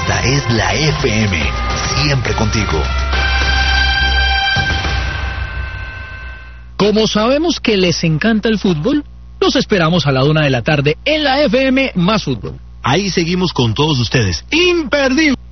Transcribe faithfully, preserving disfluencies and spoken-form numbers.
Esta es la F M, siempre contigo. Como sabemos que les encanta el fútbol, los esperamos a la una de la tarde en la F M Más Fútbol. Ahí seguimos con todos ustedes. ¡Imperdible!